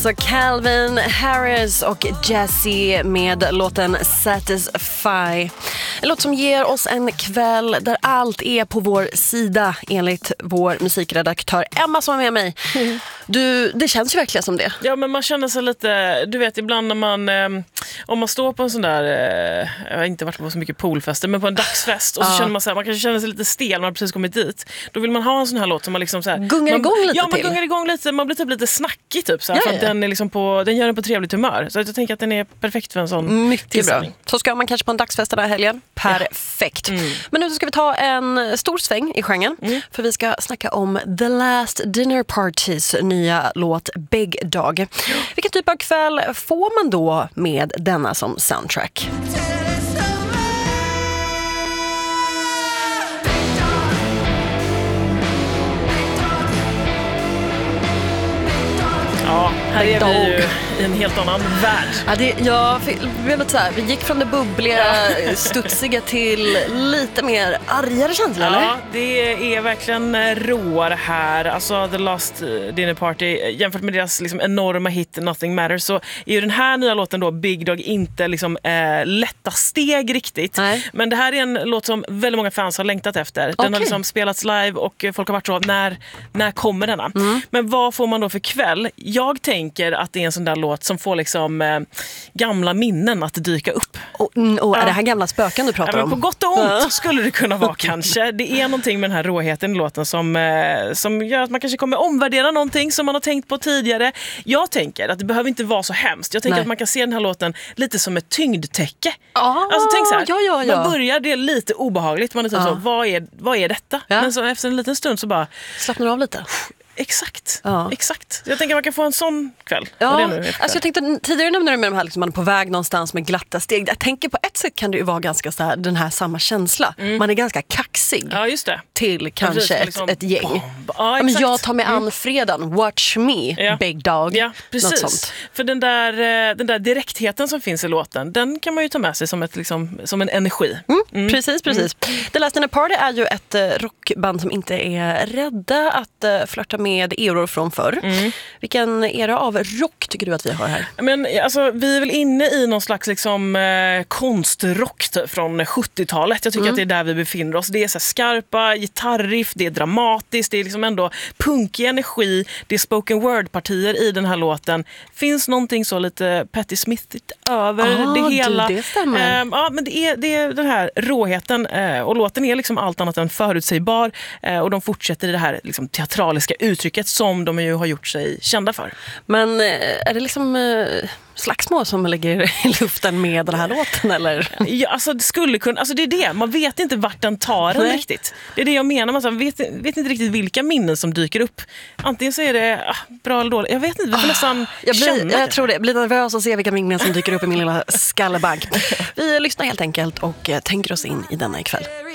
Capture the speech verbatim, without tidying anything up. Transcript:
alltså Calvin Harris och Jessie med låten Satisfy. En låt som ger oss en kväll där allt är på vår sida, enligt vår musikredaktör Emma som är med mig. Du, det känns ju verkligen som det. Ja, men man känner sig lite, du vet ibland när man, eh, om man står på en sån där, eh, jag har inte varit på så mycket poolfester, men på en dagsfest och så ja. känner man så här, man kanske känner sig lite stel när man precis kommit dit. Då vill man ha en sån här låt som man liksom så här, gungar man, igång lite Ja, man till. gungar igång lite, man blir typ lite snackig typ så här, Ja, för ja. att den är liksom på, den gör den på trevligt humör. Så jag tänker att den är perfekt för en sån mycket bra. Så ska man kanske på en dagsfest den här helgen. Perfekt. Ja. Mm. Men nu ska vi ta en stor sväng i genren. Mm. För vi ska snacka om The Last Dinner Parties nya låt Big Dog. Vilken typ av kväll får man då med denna som soundtrack? Ja, här är vi ju i en helt annan värld. Ja, det, jag blev lite så här, vi gick från det bubbliga, studsiga till lite mer argare känsla, eller? Ja, det är verkligen råare här. Alltså The Last Dinner Party, jämfört med deras liksom enorma hit Nothing Matters, så är ju den här nya låten då, Big Dog, inte liksom eh, lätta steg riktigt. Nej. Men det här är en låt som väldigt många fans har längtat efter. Den okay. har liksom spelats live och folk har varit så, när, när kommer denna? Mm. Men vad får man då för kväll? Jag tänker att det är en sån där låt som får liksom eh, gamla minnen att dyka upp. Och, och är ja. det här gamla spöken du pratar ja, men om? På gott och ont ja. skulle det kunna vara kanske. Det är någonting med den här råheten i låten som, eh, som gör att man kanske kommer omvärdera någonting som man har tänkt på tidigare. Jag tänker att det behöver inte vara så hemskt. Jag tänker Nej. att man kan se den här låten lite som ett tyngdtäcke. Ah, alltså tänk så här, ja, ja, ja. man börjar, det är lite obehagligt. Man är typ ah. så, vad är, vad är detta? Ja. Men så efter en liten stund så bara... slappnar av lite. Exakt, ja. exakt. Jag tänker att man kan få en sån kväll. Ja, det nu alltså jag tänkte, tidigare nämnde du med de här, liksom, man är på väg någonstans med glatta steg. Jag tänker på ett sätt kan det ju vara ganska så här, den här samma känsla. Mm. Man är ganska kaxig ja, just det. till kanske precis, ett, liksom, ett gäng. Ja, men jag tar mig an mm. fredagen, watch me, ja. Big Dog. Ja, precis. Något sånt. För den där, den där direktheten som finns i låten, den kan man ju ta med sig som, ett, liksom, som en energi. Mm. Mm. Precis, precis. Mm. The Last Dinner Party är ju ett rockband som inte är rädda att uh, flirta med eror från förr. Mm. Vilken era av rock tycker du att vi har här? Men, alltså, vi är väl inne i någon slags liksom, eh, konstrock från sjuttiotalet. Jag tycker mm. att det är där vi befinner oss. Det är så här skarpa gitarriff, det är dramatiskt, det är liksom ändå punkig energi, det är spoken word-partier i den här låten. Finns någonting så lite Patti Smithigt över ah, det hela. Du, det stämmer. Eh, ja, men det är, det är den här råheten eh, och låten är liksom allt annat än förutsägbar eh, och de fortsätter i det här liksom, teatraliska uttrycket som de ju har gjort sig kända för. Men är det liksom eh, slagsmål som ligger i luften med den här låten, eller? Ja, alltså det skulle kunna, alltså det är det. Man vet inte vart den tar den riktigt. Det är det jag menar. Man vet, vet inte riktigt vilka minnen som dyker upp. Antingen så är det ah, bra eller dåligt. Jag vet inte, vi får ah, nästan jag blir, känna Jag det. tror det. Jag blir nervös att se vilka minnen som dyker upp i min lilla skallebank. Vi lyssnar helt enkelt och tänker oss in i denna ikväll.